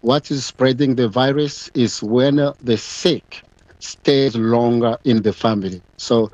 What is spreading the virus is when the sick stays longer in the family. So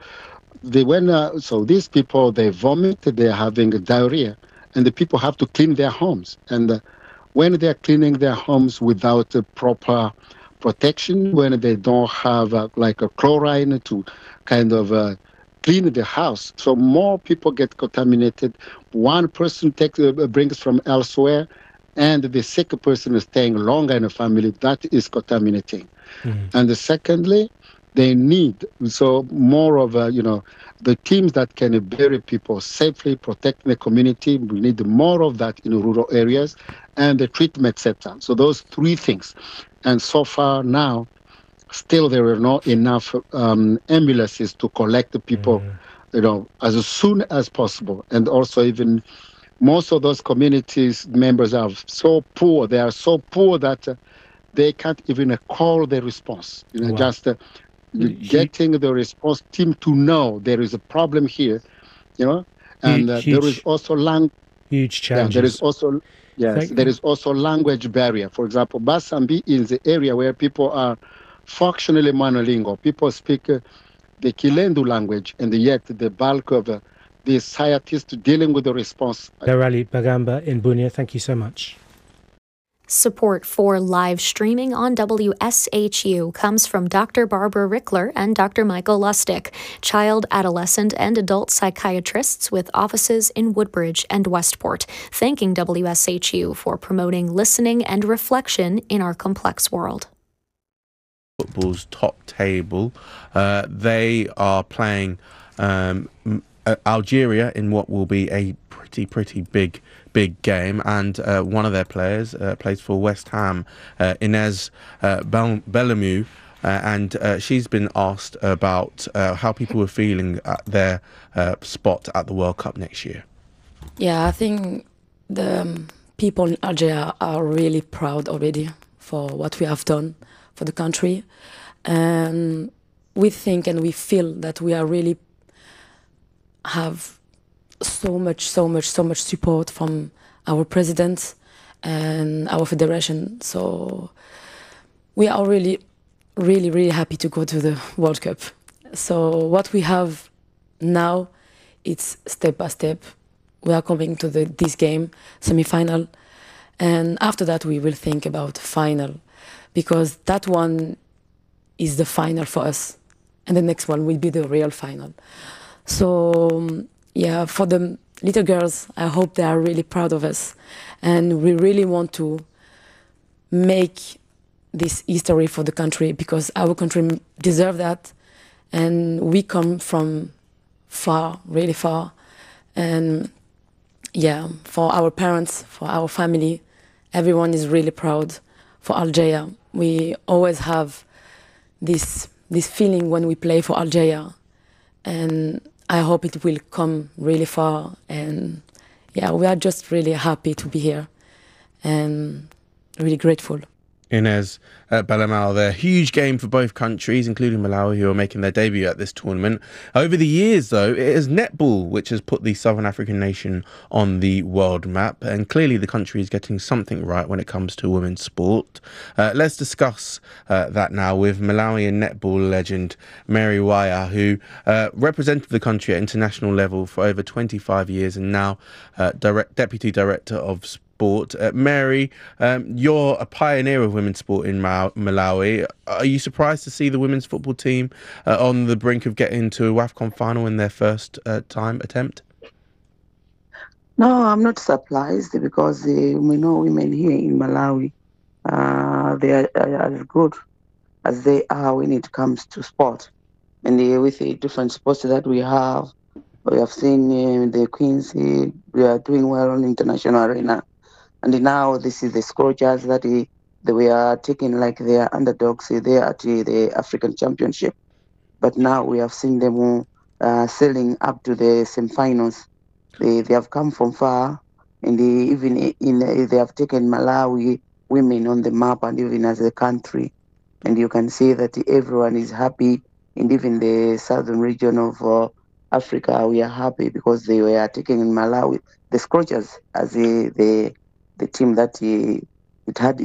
so these people they vomit, they're having diarrhea, and the people have to clean their homes. And when they're cleaning their homes without a proper protection, when they don't have like a chlorine to kind of clean the house, so more people get contaminated. One person brings from elsewhere, and the sick person is staying longer in the family. That is contaminating. Mm. And secondly, they need so more of the teams that can bury people safely, protect the community. We need more of that in rural areas, and the treatment center. So those three things. And so far now, still there are not enough ambulances to collect the people, Mm. as soon as possible. And also even most of those communities members are so poor. They are so poor that they can't even call the response. Wow. Just Huge, getting the response team to know there is a problem here, you know, and huge, there is huge, also huge yeah, there is challenges. also yes, Thank, there is also language barrier. For example, Basambi is the area where people are functionally monolingual. People speak the Kilendu language, and yet the bulk of the scientists dealing with the response. Berali Bagamba in Bunia, thank you so much. Support for live streaming on WSHU comes from Dr. Barbara Rickler and Dr. Michael Lustig, child, adolescent, and adult psychiatrists with offices in Woodbridge and Westport, thanking WSHU for promoting listening and reflection in our complex world. Football's top table. They are playing Algeria in what will be a pretty big game, and one of their players plays for West Ham, Inez Bellamou, and she's been asked about how people were feeling at their spot at the World Cup next year. Yeah, I think the people in Algeria are really proud already for what we have done for the country, and we think and we feel that we are really have so much support from our president and our federation. So we are really happy to go to the World Cup. So what we have now, it's step by step. We are coming to this game, semi-final, and after that we will think about final, because that one is the final for us, and the next one will be the real final. So yeah, for the little girls, I hope they are really proud of us, and we really want to make this history for the country, because our country deserves that, and we come from far, really far, and yeah, for our parents, for our family, everyone is really proud. For Algeria, we always have this feeling when we play for Algeria, and I hope it will come really far. And yeah, we are just really happy to be here and really grateful. Inez Bellamou there. Huge game for both countries, including Malawi, who are making their debut at this tournament. Over the years, though, it is netball which has put the Southern African nation on the world map, and clearly the country is getting something right when it comes to women's sport. Let's discuss that now with Malawian netball legend Mary Waya, who represented the country at international level for over 25 years and now Deputy Director of Sport. Mary, you're a pioneer of women's sport in Malawi. Are you surprised to see the women's football team on the brink of getting to a WAFCON final in their first time attempt? No, I'm not surprised, because we know women here in Malawi, they are as good as they are when it comes to sport. And with the different sports that we have seen the Queens, we are doing well on the international arena. And now this is the Scorchers that they were taking like they are underdogs there at the African Championship. But now we have seen them sailing up to the semi-finals. They have come from far, and they have taken Malawi women on the map, and even as a country. And you can see that everyone is happy, and even the southern region of Africa, we are happy because they were taking Malawi, the Scorchers, as the team that it had